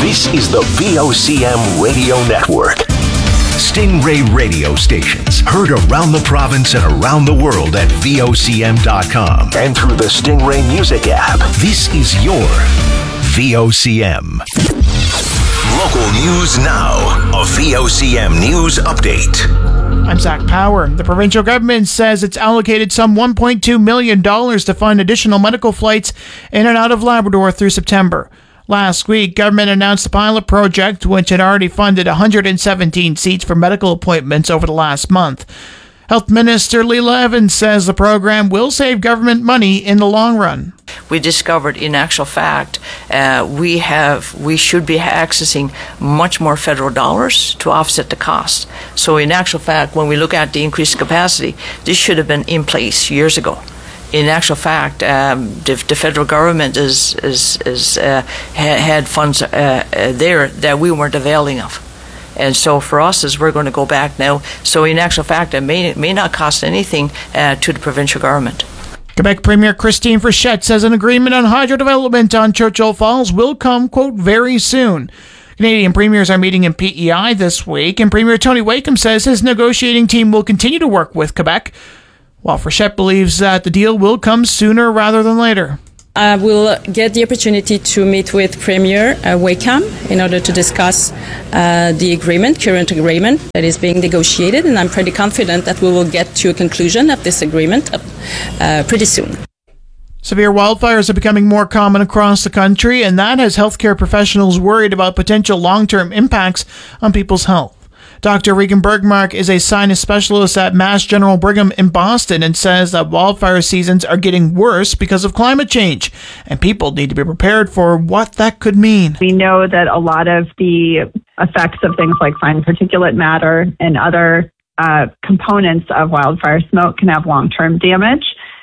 This is the VOCM Radio Network. Stingray radio stations heard around the province and around the world at VOCM.com and through the Stingray Music app. This is your VOCM. Local news now. A VOCM news update. I'm Zach Power. The provincial government says it's allocated some $1.2 million to fund additional medical flights in and out of Labrador through September. Last week, government announced a pilot project which had already funded 117 seats for medical appointments over the last month. Health Minister Leila Evans says the program will save government money in the long run. We discovered, in actual fact, we should be accessing much more federal dollars to offset the cost. So, in actual fact, when we look at the increased capacity, this should have been in place years ago. In actual fact, the federal government had funds there that we weren't availing of. And so for us, as we're going to go back now, so in actual fact, it may not cost anything to the provincial government. Quebec Premier Christine Frechette says an agreement on hydro development on Churchill Falls will come, quote, very soon. Canadian premiers are meeting in PEI this week, and Premier Tony Wakeham says his negotiating team will continue to work with Quebec, while Frechette believes that the deal will come sooner rather than later. I will get the opportunity to meet with Premier Wakeham in order to discuss the current agreement that is being negotiated, and I'm pretty confident that we will get to a conclusion of this agreement pretty soon. Severe wildfires are becoming more common across the country, and that has healthcare professionals worried about potential long-term impacts on people's health. Dr. Regan Bergmark is a sinus specialist at Mass General Brigham in Boston and says that wildfire seasons are getting worse because of climate change, and people need to be prepared for what that could mean. We know that a lot of the effects of things like fine particulate matter and other components of wildfire smoke can have long-term damage.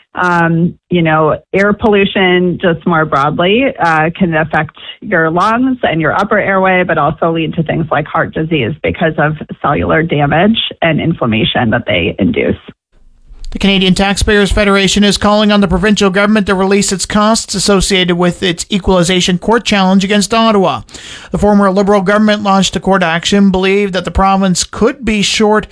Air pollution just more broadly can affect your lungs and your upper airway, but also lead to things like heart disease because of cellular damage and inflammation that they induce. The Canadian Taxpayers Federation is calling on the provincial government to release its costs associated with its equalization court challenge against Ottawa. The former Liberal government launched a court action, believed that the province could be short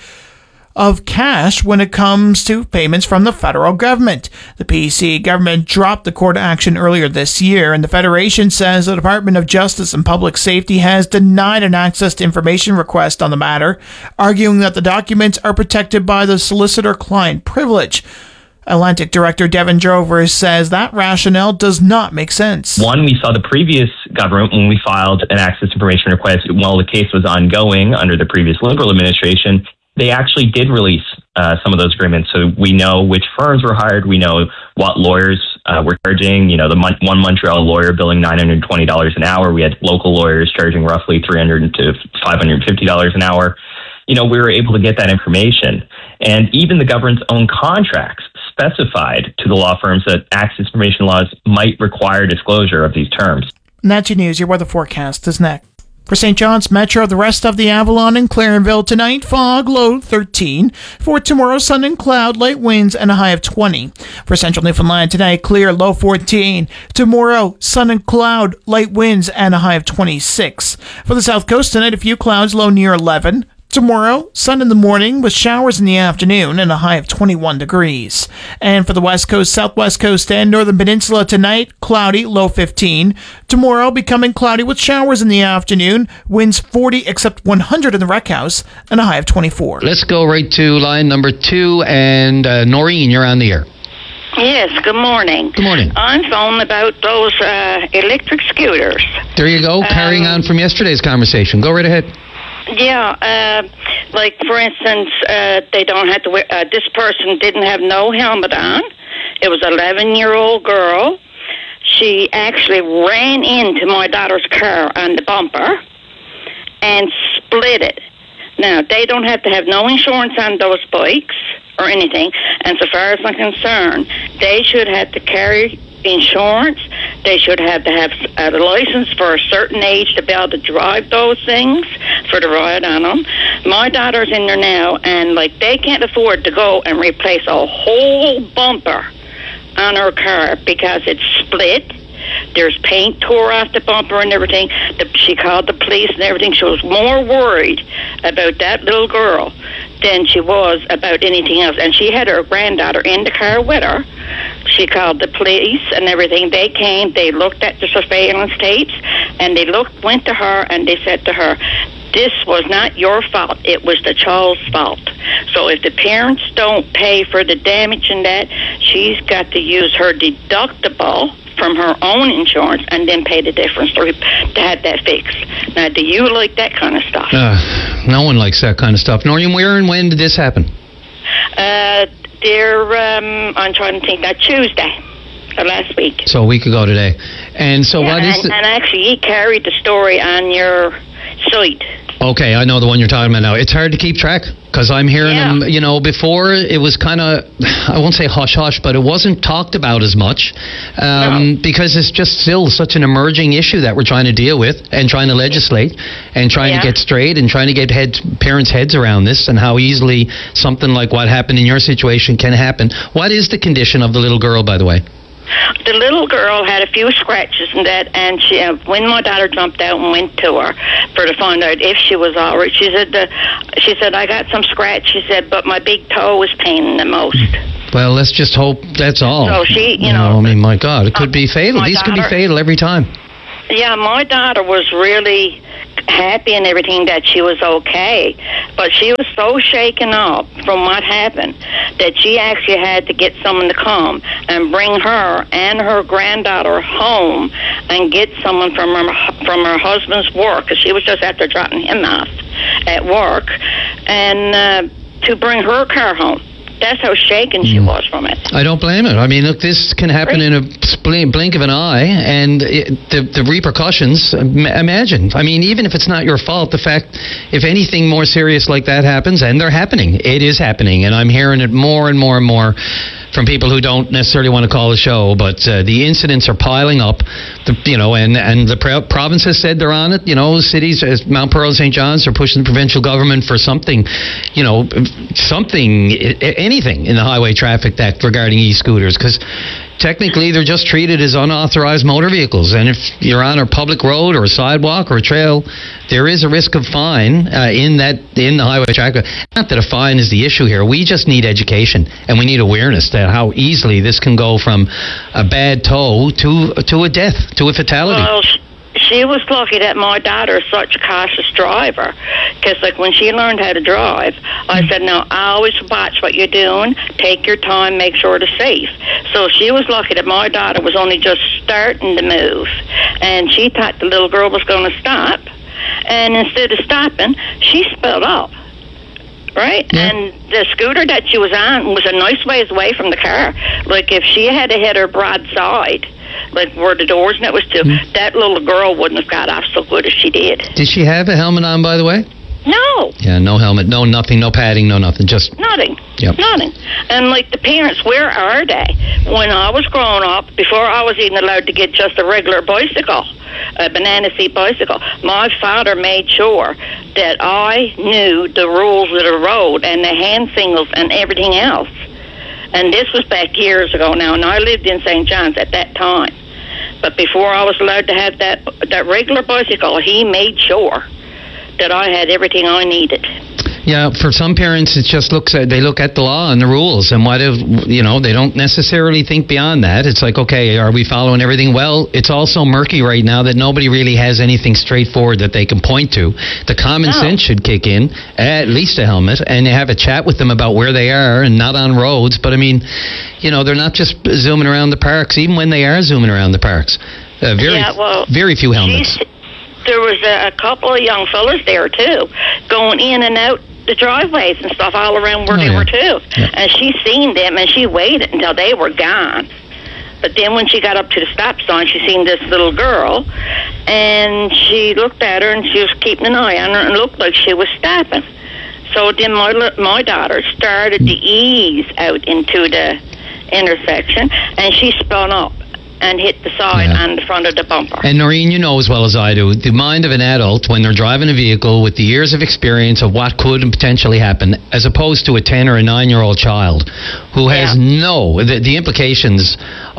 of cash when it comes to payments from the federal government. The PC government dropped the court action earlier this year, and the Federation says the Department of Justice and Public Safety has denied an access to information request on the matter, arguing that the documents are protected by the solicitor-client privilege. Atlantic Director Devin Drover says that rationale does not make sense. One, we saw the previous government, when we filed an access information request while the case was ongoing under the previous Liberal administration, they actually did release some of those agreements. So we know which firms were hired. We know what lawyers were charging. The one Montreal lawyer billing $920 an hour. We had local lawyers charging roughly $300 to $550 an hour. We were able to get that information. And even the government's own contracts specified to the law firms that access information laws might require disclosure of these terms. And that's your news. Your weather forecast is next. For St. John's Metro, the rest of the Avalon and Clarenville tonight, fog, low 13. For tomorrow, sun and cloud, light winds, and a high of 20. For Central Newfoundland tonight, clear, low 14. Tomorrow, sun and cloud, light winds, and a high of 26. For the South Coast tonight, a few clouds, low near 11. Tomorrow, sun in the morning with showers in the afternoon and a high of 21 degrees. And for the West Coast, Southwest Coast, and Northern Peninsula tonight, cloudy, low 15. Tomorrow, becoming cloudy with showers in the afternoon, winds 40 except 100 in the Rec House, and a high of 24. Let's go right to line number 2, and Noreen, you're on the air. Yes, good morning. Good morning. I'm phoning about those electric scooters. There you go, carrying on from yesterday's conversation. Go right ahead. Yeah, like for instance, they don't have to wear, this person didn't have no helmet on. It was an 11-year-old girl. She actually ran into my daughter's car on the bumper and split it. Now, they don't have to have no insurance on those bikes or anything. And so far as I'm concerned, they should have to carry insurance. They should have to have a license for a certain age to be able to drive those things for the ride on them. My daughter's in there now, and they can't afford to go and replace a whole bumper on her car because it's split. There's paint tore off the bumper and everything. She called the police and everything. She was more worried about that little girl than she was about anything else. And she had her granddaughter in the car with her. She called the police and everything. They came, they looked at the surveillance tapes, and they went to her and they said to her, this was not your fault. It was the child's fault. So if the parents don't pay for the damage in that, she's got to use her deductible from her own insurance and then pay the difference to have that fixed. Now, do you like that kind of stuff? No one likes that kind of stuff. Noreen, where and when did this happen? I'm trying to think, Tuesday. Last week. So a week ago today. And so what is and actually, he carried the story on your site. Okay, I know the one you're talking about now. It's hard to keep track because I'm hearing them, before it was kind of, I won't say hush-hush, but it wasn't talked about as much because it's just still such an emerging issue that we're trying to deal with and trying to legislate and trying to get straight and trying to get parents' heads around this and how easily something like what happened in your situation can happen. What is the condition of the little girl, by the way? The little girl had a few scratches and that, and she, when my daughter jumped out and went to her to find out if she was all right, she said, I got some scratch, she said, but my big toe was paining the most. Well, let's just hope that's all. So she, I mean, my God, it could be fatal. These could be fatal every time. Yeah, my daughter was really happy and everything that she was okay, but she was so shaken up from what happened that she actually had to get someone to come and bring her and her granddaughter home and get someone from her husband's work, because she was just after dropping him off at work, and to bring her car home. That's how shaken she was from it. I don't blame it. I mean, look, this can happen in a blink of an eye, and the repercussions, imagine. I mean, even if it's not your fault, the fact, if anything more serious like that happens, and they're happening, it is happening, and I'm hearing it more and more and more from people who don't necessarily want to call the show, but the incidents are piling up, and the province has said they're on it. Cities, as Mount Pearl and St. John's, are pushing the provincial government for something, anything in the Highway Traffic Act regarding e-scooters, because technically they're just treated as unauthorized motor vehicles, and if you're on a public road or a sidewalk or a trail, there is a risk of fine in the Highway Traffic. Not that a fine is the issue here. We just need education and we need awareness that how easily this can go from a bad tow to a death, to a fatality. Well, she was lucky that my daughter is such a cautious driver, because when she learned how to drive, I said, no, always watch what you're doing, take your time, make sure it's safe. So she was lucky that my daughter was only just starting to move, and she thought the little girl was going to stop, and instead of stopping, she sped up. Right? Yeah. And the scooter that she was on was a nice ways away from the car. If she had hit her broadside, where the doors and it was to, that little girl wouldn't have got off so good as she did. Did she have a helmet on, by the way? No. Yeah, no helmet, no nothing, no padding, no nothing, just... Nothing. Yep. Nothing. And the parents, where are they? When I was growing up, before I was even allowed to get just a regular bicycle, a banana seat bicycle, my father made sure that I knew the rules of the road and the hand signals and everything else. And this was back years ago now, and I lived in St. John's at that time. But before I was allowed to have that regular bicycle, he made sure that I had everything I needed. Yeah, for some parents, it just they look at the law and the rules, and they don't necessarily think beyond that. It's okay, are we following everything? Well, it's also murky right now that nobody really has anything straightforward that they can point to. The common sense should kick in, at least a helmet, and have a chat with them about where they are and not on roads. But I mean, they're not just zooming around the parks, even when they are zooming around the parks. Very few helmets. There was a couple of young fellas there, too, going in and out the driveways and stuff all around where they were, too. Yeah. And she seen them, and she waited until they were gone. But then when she got up to the stop sign, she seen this little girl, and she looked at her, and she was keeping an eye on her, and it looked like she was stopping. So then my daughter started to ease out into the intersection, and she spun up and hit the side on the front of the bumper. And Noreen, you know as well as I do, the mind of an adult when they're driving a vehicle with the years of experience of what could potentially happen, as opposed to a 10 or a 9-year-old child who has the implications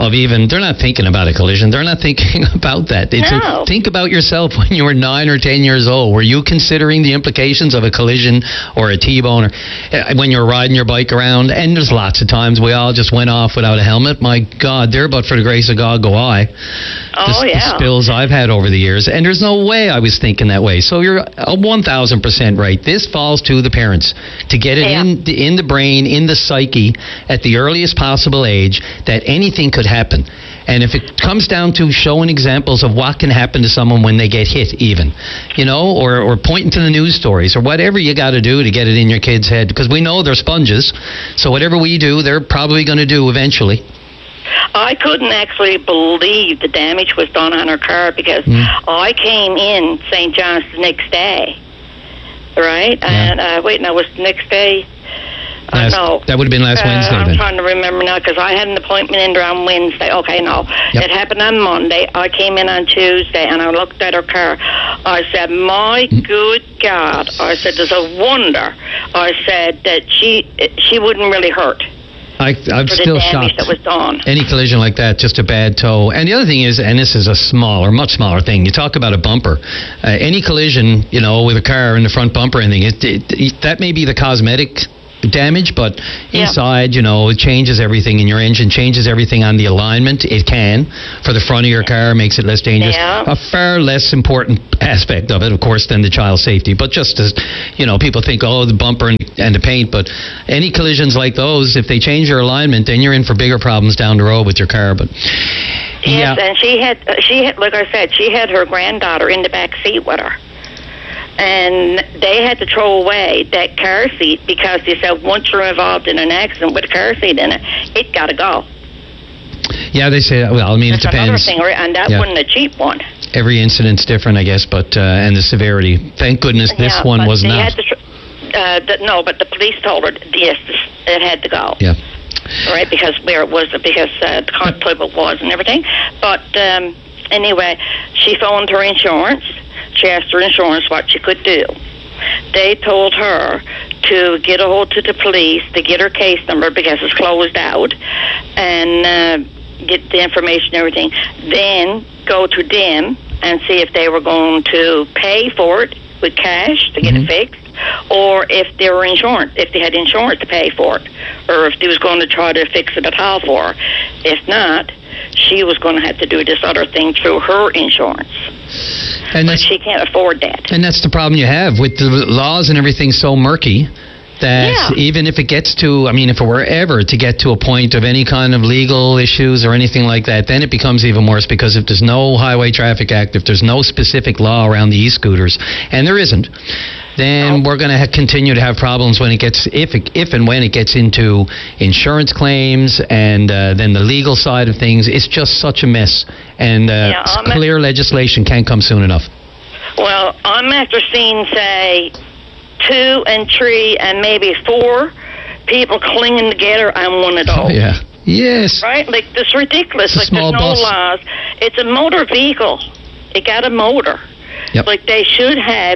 of even, they're not thinking about a collision. They're not thinking about that. Think about yourself when you were 9 or 10 years old. Were you considering the implications of a collision or a T-bone, or when you were riding your bike around? And there's lots of times we all just went off without a helmet. My God, there, but for the grace of God go I. The spills I've had over the years, and there's no way I was thinking that way. So you're 1,000% right. This falls to the parents to get it in the brain, in the psyche, at the earliest possible age, that anything could happen. And if it comes down to showing examples of what can happen to someone when they get hit, even, or pointing to the news stories, or whatever you got to do to get it in your kid's head, because we know they're sponges. So whatever we do, they're probably going to do eventually. I couldn't actually believe the damage was done on her car, because I came in St. John's the next day, right? Yeah. And was the next day? No. That would have been last Wednesday. I'm trying to remember now, because I had an appointment in there on Wednesday. Okay, no. Yep. It happened on Monday. I came in on Tuesday, and I looked at her car. I said, my good God. I said, there's a wonder. I said that she wouldn't really hurt. I'm still shocked. That was done. Any collision like that, just a bad toe. And the other thing is, and this is a much smaller thing, you talk about a bumper. Any collision, with a car in the front bumper or anything, that may be the cosmetic damage, but inside, it changes everything in your engine, changes everything on the alignment. It can, for the front of your car, makes it less dangerous. Yeah. A far less important aspect of it, of course, than the child's safety. But just as, people think, the bumper and the paint, but any collisions like those, if they change your alignment, then you're in for bigger problems down the road with your car. But yes, and she had, like I said, she had her granddaughter in the back seat with her. And they had to throw away that car seat, because they said once you're involved in an accident with a car seat in it got to go. Yeah, they say, it depends. Another thing, and that wasn't a cheap one. Every incident's different, I guess, but and the severity. Thank goodness this one was not. No, but the police told her, yes, it had to go. Yeah. Right, because the constable was and everything. But anyway, she phoned her insurance. She asked her insurance what she could do. They told her to get a hold of the police, to get her case number, because it's closed out, and get the information and everything. Then go to them and see if they were going to pay for it with cash to get it fixed, or if they were insurance, if they had insurance to pay for it, or if they was going to try to fix it at all for her. If not, she was going to have to do this other thing through her insurance. But she can't afford that. And that's the problem you have with the laws and everything so murky that even if it gets to, if it were ever to get to a point of any kind of legal issues or anything like that, then it becomes even worse, because if there's no Highway Traffic Act, if there's no specific law around the e-scooters, and there isn't, then we're going to continue to have problems when it gets, if and when it gets into insurance claims and then the legal side of things. It's just such a mess, and clear legislation can't come soon enough. Well, I'm after seeing, say, 2 and 3 and maybe 4 people clinging together on one of those. Oh, yeah. Yes. Right? Like, this ridiculous. It's like, there's no laws. It's a motor vehicle. It got a motor. Yep. Like, they should have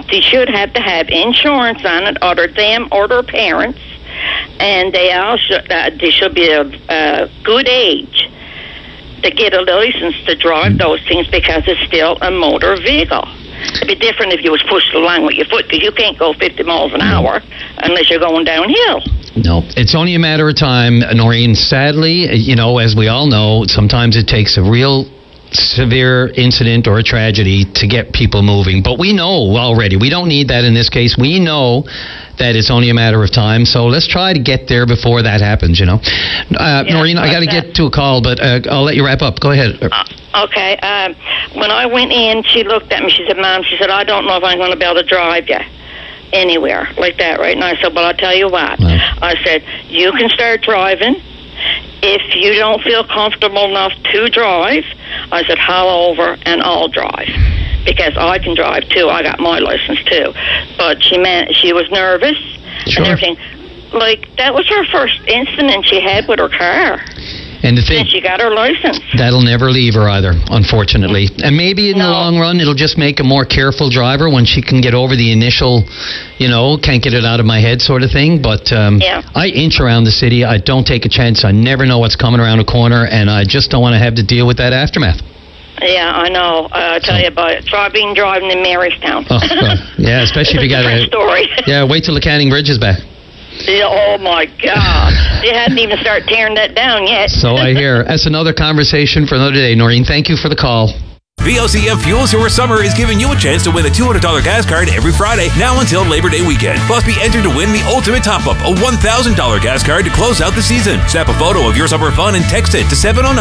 to have insurance on it, or them or their parents, and they should be a good age to get a license to drive those things, because it's still a motor vehicle. It'd be different if you was pushed along with your foot, because you can't go 50 miles an hour unless you're going downhill. No, it's only a matter of time, Noreen. Sadly, as we all know, sometimes it takes a real severe incident or a tragedy to get people moving. But we know already, we don't need that in this case. We know that it's only a matter of time. So let's try to get there before that happens, Noreen, I got to get to a call, but I'll let you wrap up. Go ahead. Okay. When I went in, she looked at me. She said, Mom, I don't know if I'm going to be able to drive you anywhere like that right now. I said, well, I'll tell you what. Wow. I said, you can start driving. If you don't feel comfortable enough to drive, I said, haul over and I'll drive, because I can drive too. I got my license too. But she was nervous and everything. Like, that was her first incident she had with her car. And the thing, Since she got her license. that'll never leave her either, unfortunately. And maybe in the long run, it'll just make a more careful driver when she can get over the initial, can't get it out of my head sort of thing. But I inch around the city. I don't take a chance. I never know what's coming around a corner, and I just don't want to have to deal with that aftermath. Yeah, I know. I'll tell you about it. Driving in Marystown. Oh, well, yeah, especially if you got a story. Yeah, wait till the Canning Bridge is back. Yeah, oh, my God. They hadn't even started tearing that down yet. So I hear. That's another conversation for another day. Noreen, thank you for the call. VOCM Fuels Your Summer is giving you a chance to win a $200 gas card every Friday, now until Labor Day weekend. Plus, be entered to win the ultimate top-up, a $1,000 gas card to close out the season. Snap a photo of your summer fun and text it to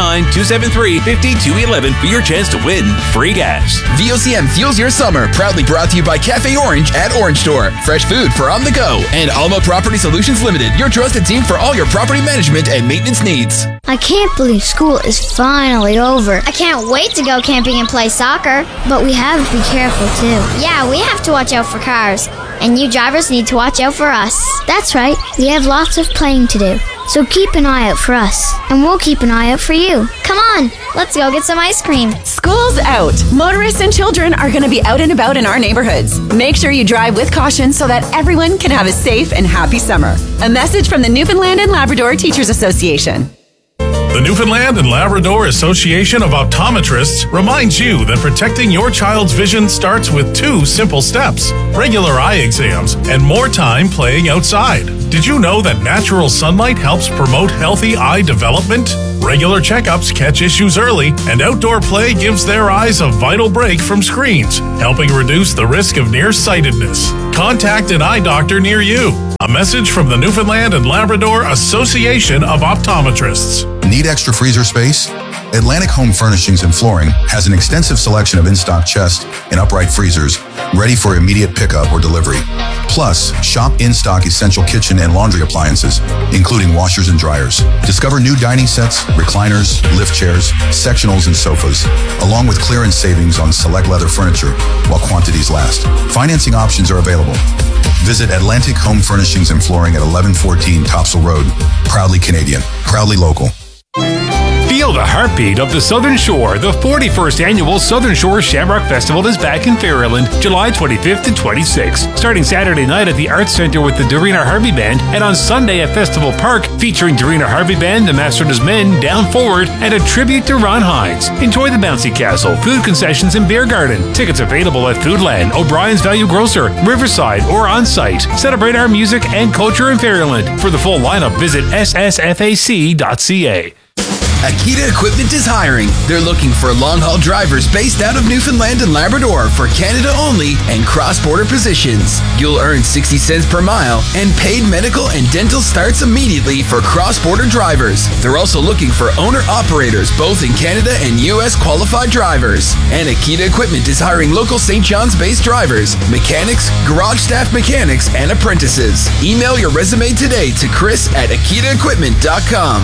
709-273-5211 for your chance to win free gas. VOCM Fuels Your Summer, proudly brought to you by Cafe Orange at Orange Store. Fresh food for on the go. And Alma Property Solutions Limited, your trusted team for all your property management and maintenance needs. I can't believe school is finally over. I can't wait to go camping and play soccer. But we have to be careful, too. Yeah, we have to watch out for cars. And you drivers need to watch out for us. That's right. We have lots of playing to do. So keep an eye out for us. And we'll keep an eye out for you. Come on, let's go get some ice cream. School's out. Motorists and children are going to be out and about in our neighborhoods. Make sure you drive with caution so that everyone can have a safe and happy summer. A message from the Newfoundland and Labrador Teachers Association. The Newfoundland and Labrador Association of Optometrists reminds you that protecting your child's vision starts with 2 simple steps: regular eye exams and more time playing outside. Did you know that natural sunlight helps promote healthy eye development? Regular checkups catch issues early, and outdoor play gives their eyes a vital break from screens, helping reduce the risk of nearsightedness. Contact an eye doctor near you. A message from the Newfoundland and Labrador Association of Optometrists. Need extra freezer space? Atlantic Home Furnishings and Flooring has an extensive selection of in-stock chest and upright freezers ready for immediate pickup or delivery. Plus, shop in-stock essential kitchen and laundry appliances, including washers and dryers. Discover new dining sets, recliners, lift chairs, sectionals, and sofas, along with clearance savings on select leather furniture while quantities last. Financing options are available. Visit Atlantic Home Furnishings and Flooring at 1114 Topsail Road. Proudly Canadian, proudly local. Feel the heartbeat of the Southern Shore. The 41st Annual Southern Shore Shamrock Festival is back in Fairland, July 25th and 26th. Starting Saturday night at the Arts Centre with the Dorina Harvey Band, and on Sunday at Festival Park, featuring Dorina Harvey Band, the Master's Men, Down Forward, and a tribute to Ron Hines. Enjoy the bouncy castle, food concessions, and beer garden. Tickets available at Foodland, O'Brien's Value Grocer, Riverside, or on site. Celebrate our music and culture in Fairland. For the full lineup, visit ssfac.ca. Akita Equipment is hiring. They're looking for long-haul drivers based out of Newfoundland and Labrador for Canada only and cross-border positions. You'll earn 60 cents per mile, and paid medical and dental starts immediately for cross-border drivers. They're also looking for owner-operators both in Canada and U.S. qualified drivers. And Akita Equipment is hiring local St. John's-based drivers, mechanics, garage staff mechanics, and apprentices. Email your resume today to chris@akitaequipment.com.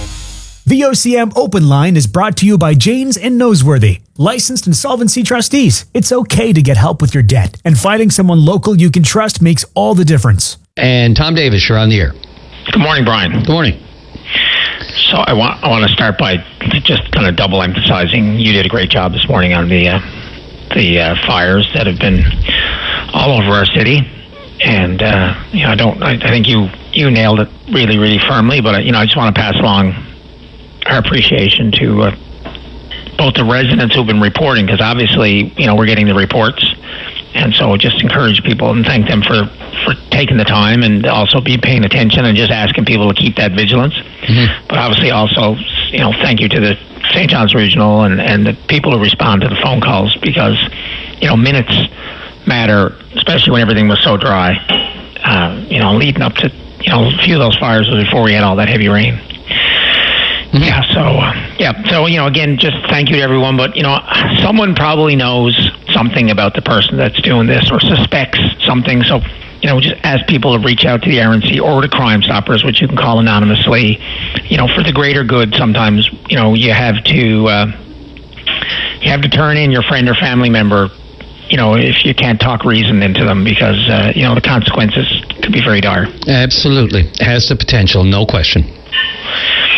VOCM Open Line is brought to you by Janes and Noseworthy, licensed insolvency trustees. It's okay to get help with your debt, and finding someone local you can trust makes all the difference. And Tom Davis, you're on the air. Good morning, Brian. Good morning. So I want to start by just kind of double emphasizing you did a great job this morning on the fires that have been all over our city, and I think you nailed it really, really firmly. But I just want to pass along our appreciation to both the residents who've been reporting, because obviously, we're getting the reports. And so just encourage people and thank them for taking the time, and also be paying attention and just asking people to keep that vigilance. Mm-hmm. But obviously also, thank you to the St. John's Regional and the people who respond to the phone calls, because, minutes matter, especially when everything was so dry. Leading up to, a few of those fires was before we had all that heavy rain. Mm-hmm. So again, just thank you to everyone. But, someone probably knows something about the person that's doing this, or suspects something. So, just ask people to reach out to the RNC or to Crime Stoppers, which you can call anonymously. For the greater good, sometimes, you have to turn in your friend or family member, if you can't talk reason into them, because, the consequences could be very dire. Absolutely. It has the potential, no question.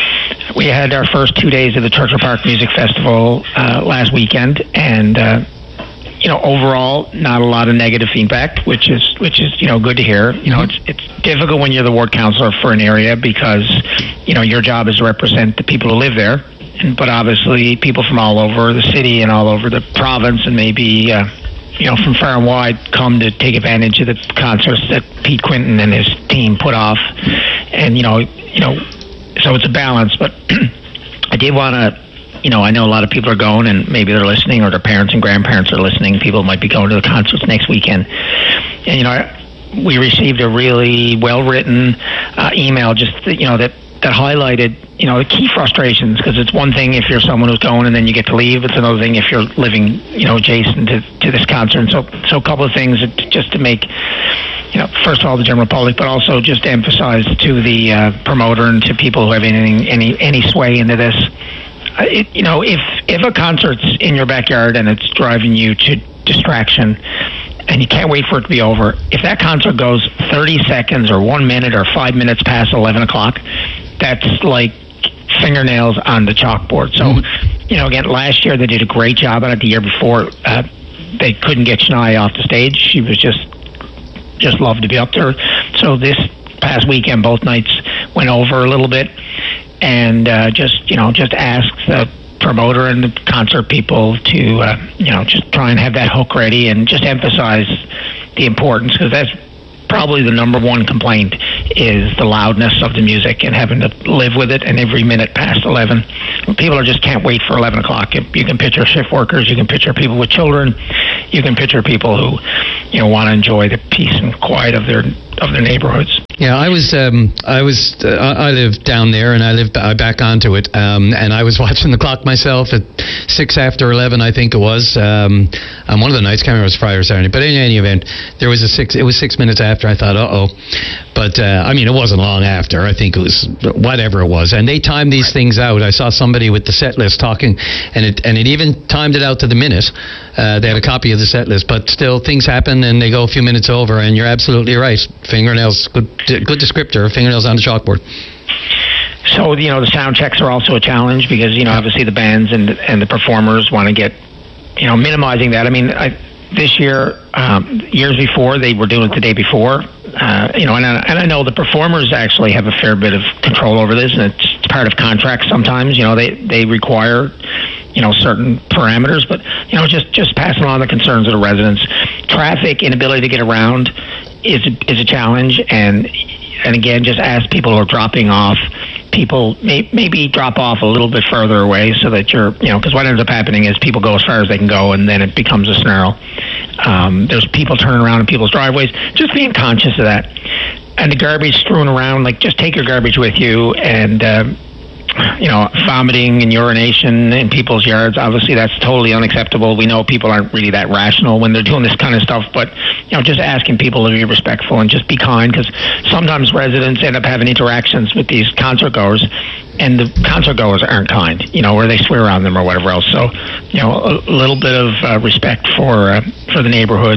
we had our first 2 days of the Churchill Park Music Festival last weekend, and overall, not a lot of negative feedback, which is good to hear. It's difficult when you're the ward councillor for an area because your job is to represent the people who live there, but obviously people from all over the city and all over the province, and maybe from far and wide, come to take advantage of the concerts that Pete Quinton and his team put off, and so it's a balance. But I did want to. I know a lot of people are going, and maybe they're listening, or their parents and grandparents are listening. People might be going to the concerts next weekend. And, we received a really well-written email just, that highlighted, the key frustrations, because it's one thing if you're someone who's going and then you get to leave. It's another thing if you're living, adjacent to this concert. And so a couple of things just to make, first of all, the general public, but also just to emphasize to the promoter and to people who have any sway into this. If a concert's in your backyard and it's driving you to distraction and you can't wait for it to be over, if that concert goes 30 seconds or 1 minute or 5 minutes past 11 o'clock, that's like fingernails on the chalkboard. So, again, last year they did a great job on it. The year before, they couldn't get Shania off the stage. She was just loved to be up there. So this past weekend, both nights went over a little bit. And just ask the promoter and the concert people to, just try and have that hook ready and just emphasize the importance, because that's probably the number one complaint is the loudness of the music and having to live with it. And every minute past 11, people just can't wait for 11 o'clock. You can picture shift workers, you can picture people with children, you can picture people who, want to enjoy the peace and quiet of their neighborhoods. Yeah, I live down there, and I back onto it, and I was watching the clock myself at 6 after 11, I think it was, on one of the nights. Can't remember if it was Friday or Saturday, but in any event, it was 6 minutes after. I thought, but it wasn't long after. I think it was whatever it was, and they timed these things out. I saw somebody with the set list talking, and it even timed it out to the minute. They had a copy of the set list, but still things happen, and they go a few minutes over. And you're absolutely right. Fingernails, good descriptor. Fingernails on the chalkboard. So the sound checks are also a challenge because obviously the bands and the performers want to get minimizing that. This year, years before, they were doing it the day before. And I know the performers actually have a fair bit of control over this, and it's part of contracts sometimes. They require, certain parameters, but, just passing on the concerns of the residents. Traffic, inability to get around is a challenge, and again, just ask people who are dropping off, people maybe drop off a little bit further away so that you're, because what ends up happening is people go as far as they can go, and then it becomes a snarl. There's people turning around in people's driveways. Just being conscious of that. And the garbage strewn around, just take your garbage with you, and vomiting and urination in people's yards, obviously that's totally unacceptable. We know people aren't really that rational when they're doing this kind of stuff, but just asking people to be respectful and just be kind, because sometimes residents end up having interactions with these concert goers, and the concert goers aren't kind, where they swear on them or whatever else. So, a little bit of respect for the neighborhood,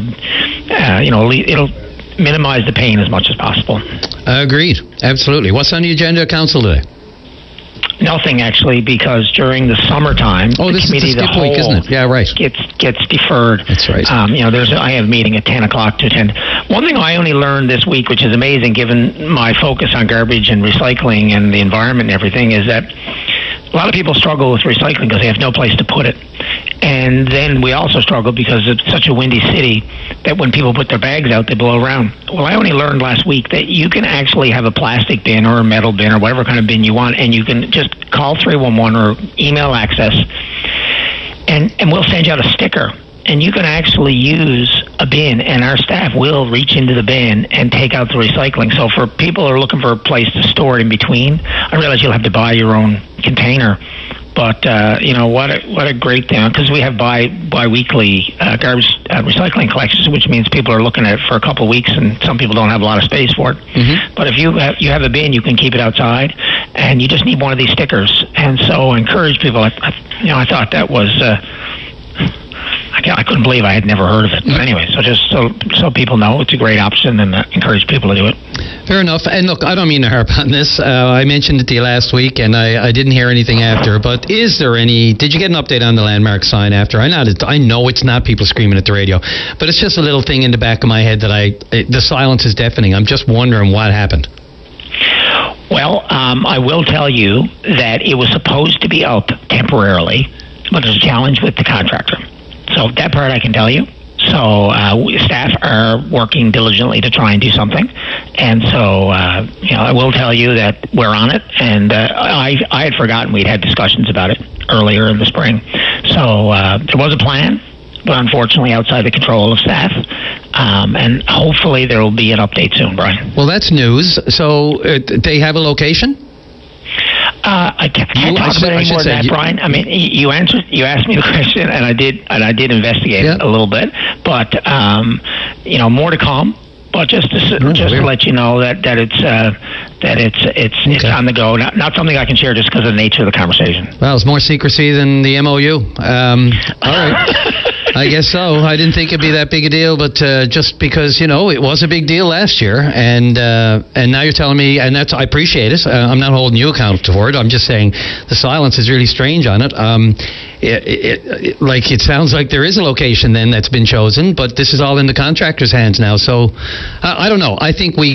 it'll minimize the pain as much as possible. Agreed. Absolutely. What's on the agenda of council today? Nothing, actually, because during the summertime, the committee, the whole, week, isn't it? Yeah, right. Gets deferred. That's right. I have a meeting at 10 o'clock to attend. One thing I only learned this week, which is amazing given my focus on garbage and recycling and the environment and everything, is that a lot of people struggle with recycling because they have no place to put it. And then we also struggle because it's such a windy city that when people put their bags out, they blow around. Well, I only learned last week that you can actually have a plastic bin or a metal bin or whatever kind of bin you want, and you can just call 311 or email Access, and we'll send you out a sticker. And you can actually use a bin, and our staff will reach into the bin and take out the recycling. So for people who are looking for a place to store it in between, I realize you'll have to buy your own container. But, what a great thing, because we have bi-weekly garbage recycling collections, which means people are looking at it for a couple of weeks, and some people don't have a lot of space for it. Mm-hmm. But if you have a bin, you can keep it outside, and you just need one of these stickers. And so I encourage people. I thought that was... I couldn't believe I had never heard of it. But anyway, so just so people know, it's a great option, and encourage people to do it. Fair enough. And look, I don't mean to harp on this. I mentioned it to you last week, and I didn't hear anything after. But is there any? Did you get an update on the landmark sign after? I know it's not people screaming at the radio, but it's just a little thing in the back of my head that the silence is deafening. I'm just wondering what happened. Well, I will tell you that it was supposed to be up temporarily, but there's a challenge with the contractor. So that part I can tell you. So staff are working diligently to try and do something. And so, I will tell you that we're on it. And I had forgotten we'd had discussions about it earlier in the spring. So there was a plan, but unfortunately outside the control of staff. And hopefully there will be an update soon, Brian. Well, that's news. So they have a location? I can't talk about any more than that, Brian. I mean, you asked me the question, and I did investigate it a little bit, but more to come. But just to let you know that it's on the go. Not something I can share just because of the nature of the conversation. Well, it's more secrecy than the MOU. All right. I guess so. I didn't think it'd be that big a deal, but just because it was a big deal last year, and now you're telling me, and I appreciate it. I'm not holding you accountable for it. I'm just saying the silence is really strange on it. It sounds like there is a location then that's been chosen, but this is all in the contractor's hands now. So I don't know. I think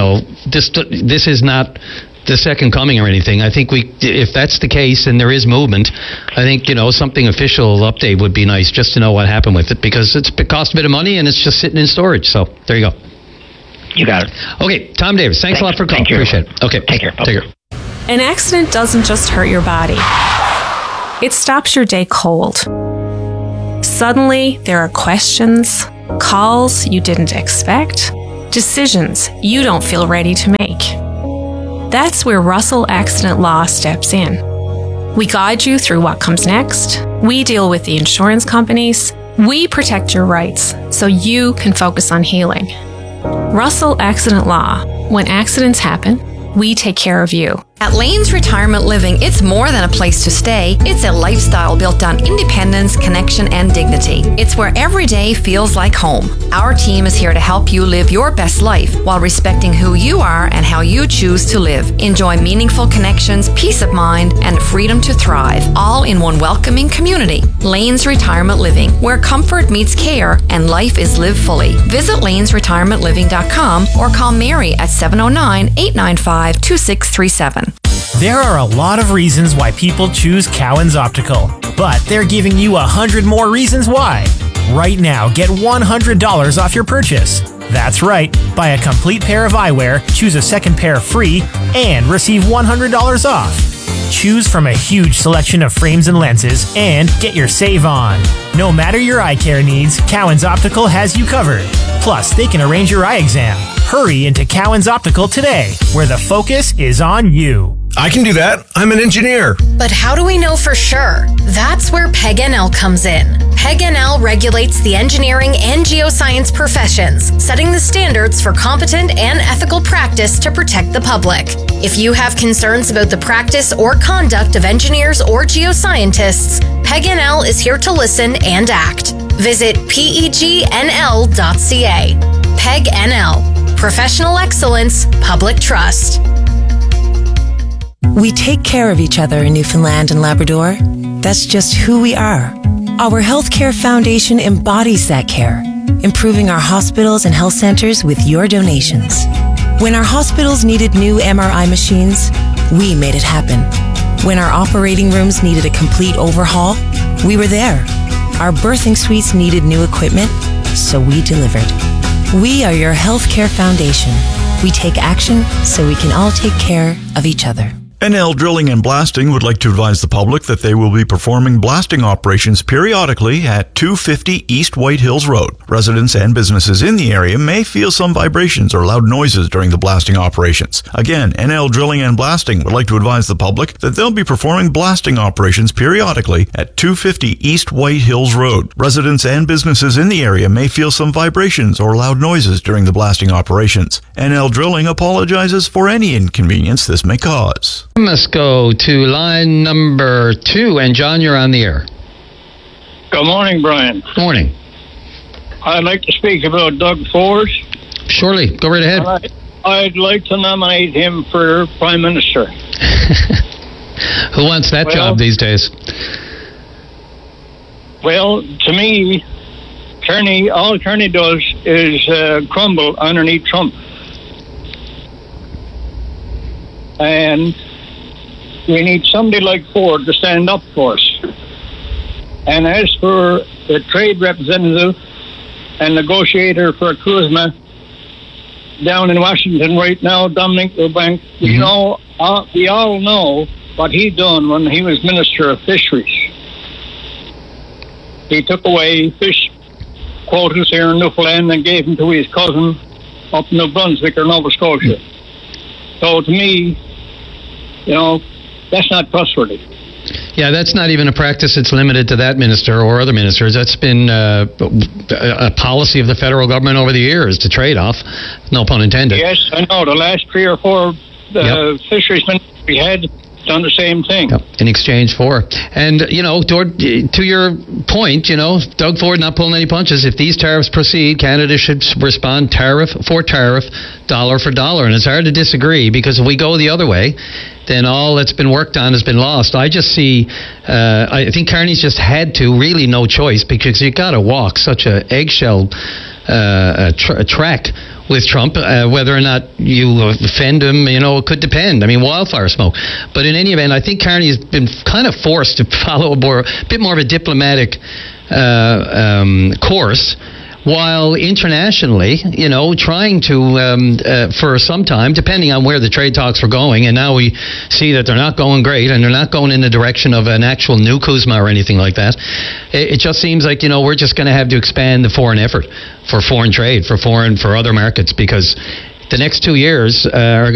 this is not the second coming or anything. I think if that's the case and there is movement, I think something official update would be nice just to know what happened with it, because it cost a bit of money and it's just sitting in storage. So there you go. You got it. Okay, Tom Davis, thanks a lot for calling. Appreciate it. Okay, take care. Take care. An accident doesn't just hurt your body. It stops your day cold. Suddenly, there are questions, calls you didn't expect, decisions you don't feel ready to make. That's where Russell Accident Law steps in. We guide you through what comes next. We deal with the insurance companies. We protect your rights so you can focus on healing. Russell Accident Law. When accidents happen, we take care of you. At Lanes Retirement Living, it's more than a place to stay. It's a lifestyle built on independence, connection, and dignity. It's where every day feels like home. Our team is here to help you live your best life while respecting who you are and how you choose to live. Enjoy meaningful connections, peace of mind, and freedom to thrive, all in one welcoming community. Lanes Retirement Living, where comfort meets care and life is lived fully. Visit lanesretirementliving.com or call Mary at 709-895-2637. There are a lot of reasons why people choose Cowan's Optical, but they're giving you 100 more reasons why. Right now, get $100 off your purchase. That's right. Buy a complete pair of eyewear, choose a second pair free, and receive $100 off. Choose from a huge selection of frames and lenses and get your save on. No matter your eye care needs, Cowan's Optical has you covered. Plus, they can arrange your eye exam. Hurry into Cowan's Optical today, where the focus is on you. I can do that. I'm an engineer. But how do we know for sure? That's where PEG-NL comes in. PEG-NL regulates the engineering and geoscience professions, setting the standards for competent and ethical practice to protect the public. If you have concerns about the practice or conduct of engineers or geoscientists, PEG-NL is here to listen and act. Visit pegnl.ca. PEG-NL. Professional excellence, public trust. We take care of each other in Newfoundland and Labrador. That's just who we are. Our Healthcare Foundation embodies that care, improving our hospitals and health centers with your donations. When our hospitals needed new MRI machines, we made it happen. When our operating rooms needed a complete overhaul, we were there. Our birthing suites needed new equipment, so we delivered. We are your Healthcare Foundation. We take action so we can all take care of each other. NL Drilling and Blasting would like to advise the public that they will be performing blasting operations periodically at 250 East White Hills Road. Residents and businesses in the area may feel some vibrations or loud noises during the blasting operations. Again, NL Drilling and Blasting would like to advise the public that they'll be performing blasting operations periodically at 250 East White Hills Road. Residents and businesses in the area may feel some vibrations or loud noises during the blasting operations. NL Drilling apologizes for any inconvenience this may cause. Let's go to line number 2, and John, you're on the air. Good morning, Brian. Morning. I'd like to speak about Doug Ford. Surely, go right ahead. I'd like to nominate him for Prime Minister. Who wants that job these days? Well, to me, all Kearney does is crumble underneath Trump. And we need somebody like Ford to stand up for us. And as for the trade representative and negotiator for CUSMA down in Washington right now, Dominic Eubank, you know, we all know what he done when he was Minister of Fisheries. He took away fish quotas here in Newfoundland and gave them to his cousin up in New Brunswick or Nova Scotia. So to me, you know, that's not trustworthy. Yeah, that's not even a practice that's limited to that minister or other ministers. That's been a policy of the federal government over the years, to trade off. No pun intended. Yes, I know. The last 3 or 4 fisheries ministers we had done the same thing. Yep. In exchange for. And, you know, to your point, you know, Doug Ford not pulling any punches. If these tariffs proceed, Canada should respond tariff for tariff, dollar for dollar. And it's hard to disagree, because if we go the other way, then all that's been worked on has been lost. I just see, I think Carney's just had to, really no choice, because you got to walk such a eggshell track with Trump. Whether or not you offend him, you know, it could depend. I mean, wildfire smoke. But in any event, I think Carney has been kind of forced to follow a bit more of a diplomatic course, while internationally, you know, trying to, for some time, depending on where the trade talks were going, and now we see that they're not going great, and they're not going in the direction of an actual new CUSMA or anything like that. It just seems like, you know, we're just going to have to expand the foreign effort for foreign trade, for other markets, because the next 2 years are